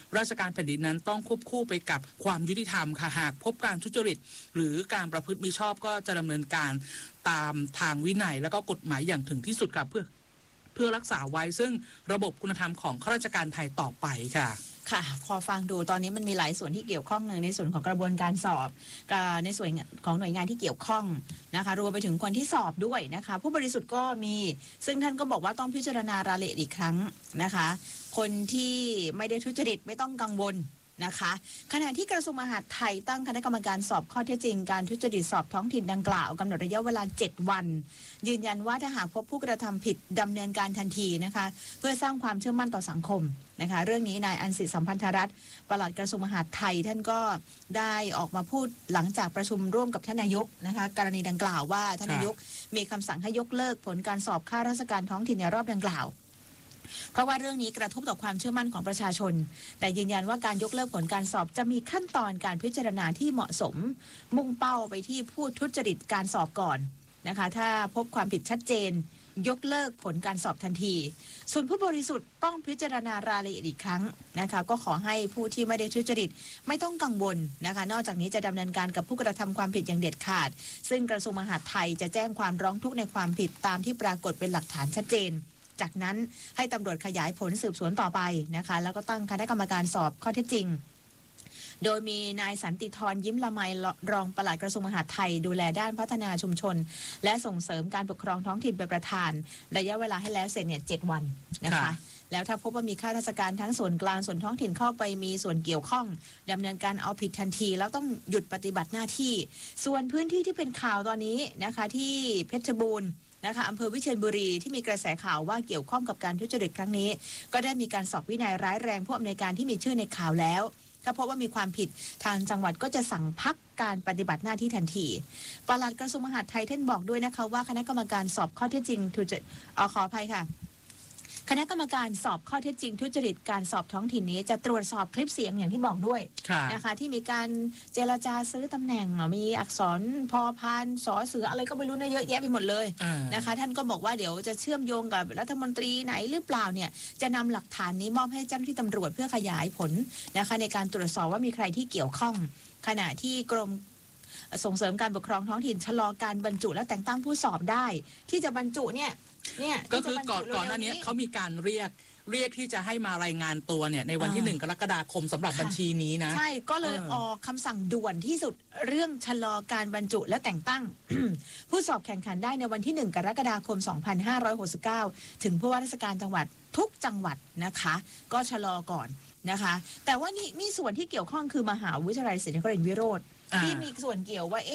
ราชการแผ่นดินนั้นต้องควบคู่ไปกับความยุติธรรมค่ะหากพบการทุจริตหรือการประพฤติมิชอบก็จะดำเนินการตามทางวินัยแล้วก็กฎหมายอย่างถึงที่สุดค่ะเพื่อรักษาไว้ซึ่งระบบคุณธรรมของข้าราชการไทยต่อไปค่ะค่ะพอฟังดูตอนนี้มันมีหลายส่วนที่เกี่ยวข้องในส่วนของกระบวนการสอบในส่วนของหน่วยงานที่เกี่ยวข้องนะคะรวมไปถึงคนที่สอบด้วยนะคะผู้บริสุทธิ์ก็มีซึ่งท่านก็บอกว่าต้องพิจารณารายละเอียดอีกครั้งนะคะคนที่ไม่ได้ทุจริตไม่ต้องกังวลนะคะขณะที่กระทรวงมหาดไทยตั้งคณะกรรมการสอบข้อเท็จจริงการทุจริตสอบท้องถิ่นดังกล่าวกำหนดระยะเวลา7 วันยืนยันว่าถ้าหากพบผู้กระทำผิดดำเนินการทันทีนะคะเพื่อสร้างความเชื่อมั่นต่อสังคมนะคะเรื่องนี้นายอันสิทธิสัมพันธรัตน์ปลัดกระทรวงมหาดไทยท่านก็ได้ออกมาพูดหลังจากประชุมร่วมกับท่านนายกนะคะกรณีดังกล่าวว่าท่านนายกมีคำสั่งให้ยกเลิกผลการสอบข้าราชการท้องถิ่นในรอบดังกล่าวเพราะว่าเรื่องนี้กระทบต่อความเชื่อมั่นของประชาชนแต่ยืนยันว่าการยกเลิกผลการสอบจะมีขั้นตอนการพิจารณาที่เหมาะสมมุ่งเป้าไปที่ผู้ทุจริตการสอบก่อนนะคะถ้าพบความผิดชัดเจนยกเลิกผลการสอบทันทีส่วนผู้บริสุทธิ์ต้องพิจารณารายละเอียดอีกครั้งนะคะก็ขอให้ผู้ที่ไม่ได้ทุจริตไม่ต้องกังวลนะคะนอกจากนี้จะดำเนินการกับผู้กระทำความผิดอย่างเด็ดขาดซึ่งกระทรวงมหาดไทยจะแจ้งความร้องทุกข์ในความผิดตามที่ปรากฏเป็นหลักฐานชัดเจนจากนั้นให้ตำรวจขยายผลสืบสวนต่อไปนะคะแล้วก็ตั้งคณะกรรมการสอบข้อเท็จจริงโดยมีนายสันติธรยิ้มละไมรองปลัดกระทรวงมหาดไทยดูแลด้านพัฒนาชุมชนและส่งเสริมการปกครองท้องถิ่นเป็นประธานระยะเวลาให้แล้วเสร็จเนี่ย7 วันนะคะแล้วถ้าพบว่ามีข้าราชการทั้งส่วนกลางส่วนท้องถิ่นเข้าไปมีส่วนเกี่ยวข้องดำเนินการเอาผิดทันทีแล้วต้องหยุดปฏิบัติหน้าที่ส่วนพื้นที่ที่เป็นข่าวตอนนี้นะคะที่เพชรบูรณ์นะคะอำเภอวิเชียรบุรีที่มีกระแสข่าวว่าเกี่ยวข้องกับการทุจริตครั้งนี้ก็ได้มีการสอบวินัยร้ายแรงผู้อำนวยการที่มีชื่อในข่าวแล้วถ้าพบว่ามีความผิดทางจังหวัดก็จะสั่งพักการปฏิบัติหน้าที่ทันทีปลัดกระทรวงมหาดไทยท่านบอกด้วยนะคะว่าคณะกรรมการสอบข้อเท็จจริงขออภัยค่ะคณะกรรมการสอบข้อเท็จจริงทุจริตการสอบท้องถิ่นนี้จะตรวจสอบคลิปเสียงอย่างที่บอกด้วยนะคะที่มีการเจรจาซื้อตำแหน่งมีอักษรพอพานสอเสืออะไรก็ไม่รู้นะเยอะแยะไปหมดเลยนะคะท่านก็บอกว่าเดี๋ยวจะเชื่อมโยงกับรัฐมนตรีไหนหรือเปล่าเนี่ยจะนำหลักฐานนี้มอบให้เจ้าหน้าที่ตำรวจเพื่อขยายผลนะคะในการตรวจสอบว่ามีใครที่เกี่ยวข้องขณะที่กรมส่งเสริมการปกครองท้องถิ่นชะลอการบรรจุและแต่งตั้งผู้สอบได้ที่จะบรรจุเนี่ยก็คือก่อนหน้านี้เขามีการเรียกที่จะให้มารายงานตัวเนี่ยในวันที่1 กรกฎาคมสำหรับบัญชีนี้นะใช่ก็เลยออกคำสั่งด่วนที่สุดเรื่องชะลอการบรรจุและแต่งตั้ง ผู้สอบแข่งขันได้ในวันที่1 กรกฎาคม 2569ถึงผู้ว่าราชการจังหวัดทุกจังหวัดนะคะก็ชะลอก่อนนะคะแต่ว่านี่ส่วนที่เกี่ยวข้องคือมหาวิทยาลัยศรีนครินทรวิโรธที่มีส่วนเกี่ยวว่า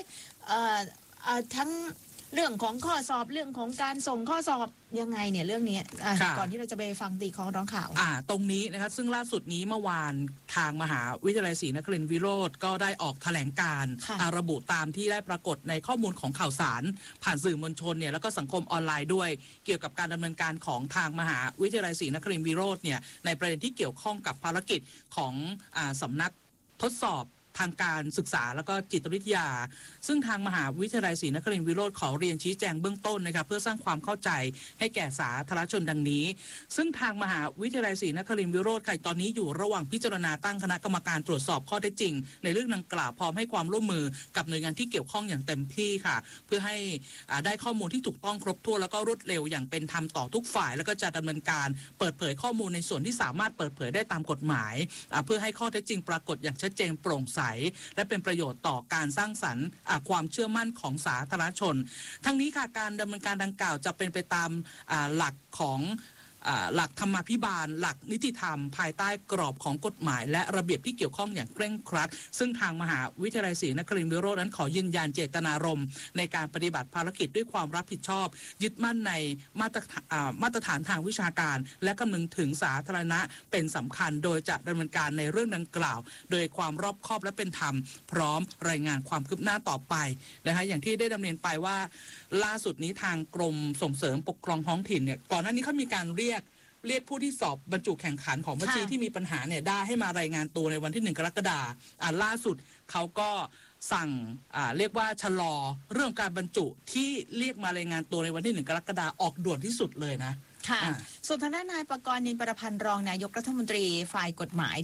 ทั้งเรื่องของข้อสอบเรื่องของการส่งข้อสอบยังไงเนี่ยเรื่องนี้ก่อนที่เราจะไปฟังตีคล้องร้องข่าวตรงนี้นะครับซึ่งล่าสุดนี้เมื่อวานทางมหาวิทยาลัยศรีนครินทรวิโรธก็ได้ออกแถลงการระบุตามที่ได้ปรากฏในข้อมูลของข่าวสารผ่านสื่อมวลชนเนี่ยแล้วก็สังคมออนไลน์ด้วยเกี่ยวกับการดำเนินการของทางมหาวิทยาลัยศรีนครินทรวิโรธเนี่ยในประเด็นที่เกี่ยวข้องกับภารกิจของสำนักทดสอบทางการศึกษาแล้วก็จิตวิทยาซึ่งทางมหาวิทยาลัยศรีนครินทรวิโรธขอเรียนชี้แจงเบื้องต้นนะครับเพื่อสร้างความเข้าใจให้แก่สาธารณชนดังนี้ซึ่งทางมหาวิทยาลัยศรีนครินทรวิโรธตอนนี้อยู่ระหว่างพิจารณาตั้งคณะกรรมการตรวจสอบข้อเท็จจริงในเรื่องดังกล่าวพร้อมให้ความร่วมมือกับหน่วยงานที่เกี่ยวข้องอย่างเต็มที่ค่ะเพื่อให้ได้ข้อมูลที่ถูกต้องครบถ้วนแล้วก็รวดเร็วอย่างเป็นธรรมต่อทุกฝ่ายแล้วก็จะดำเนินการเปิดเผยข้อมูลในส่วนที่สามารถเปิดเผยได้ตามกฎหมายเพื่อให้ข้อเท็จจริงปรากฏอย่างชัดเจนโปร่งใสและเป็นประโยชน์ต่อการสร้างสรรค์ความเชื่อมั่นของสาธารณชนทั้งนี้ค่ะการดำเนินการดังกล่าวจะเป็นไปตามหลักของหลักธรรมาภิบาลหลักนิติธรรมภายใต้กรอบของกฎหมายและระเบียบที่เกี่ยวข้องอย่างเคร่งครัดซึ่งทางมหาวิทยาลัยศรีนครินทรวิโรจน์นั้นขอยืนยันเจตนารมณ์ในการปฏิบัติภารกิจด้วยความรับผิดชอบยึดมั่นในมาตรฐานทางวิชาการและคำนึงถึงสาธารณะเป็นสำคัญโดยจะดำเนินการในเรื่องดังกล่าวโดยความรอบคอบและเป็นธรรมพร้อมรายงานความคืบหน้าต่อไปนะคะอย่างที่ได้ดำเนินไปว่าล่าสุดนี้ทางกรมส่งเสริมปกครองท้องถิ่นเนี่ยก่อนหน้านี้เขามีการเรียกผู้ที่สอบบรรจุแข่งขันของบัญชีที่มีปัญหาเนี่ยได้ให้มารายงานตัวในวันที่1 กรกฎาคมล่าสุดเขาก็สั่งเรียกว่าชะลอเรื่องการบรรจุที่เรียกมารายงานตัวในวันที่1 กรกฎาคมออกด่วนที่สุดเลยนะค่ะส่วนทางด้านนายประกรณ์ นินประพันธ์รองนายกรัฐมนตรีฝ่ายกฎหมาย